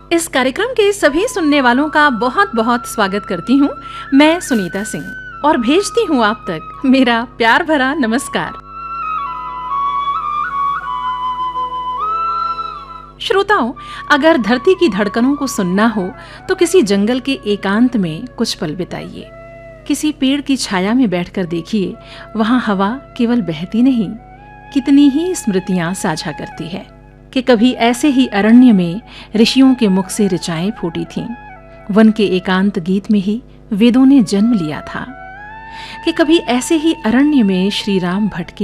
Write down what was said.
इस कार्यक्रम के सभी सुनने वालों का बहुत बहुत स्वागत करती हूँ मैं सुनीता सिंह और भेजती हूँ आप तक मेरा प्यार भरा नमस्कार। श्रोताओं, अगर धरती की धड़कनों को सुनना हो तो किसी जंगल के एकांत में कुछ पल बिताइए। किसी पेड़ की छाया में बैठकर देखिए, वहां हवा केवल बहती नहीं, कितनी ही स्मृतियां साझा करती है कि कभी ऐसे ही अरण्य में ऋषियों के मुख से ऋचाएं फूटी थीं। वन के एकांत गीत में ही वेदों ने जन्म लिया था कि कभी ऐसे ही अरण्य में श्री राम भटके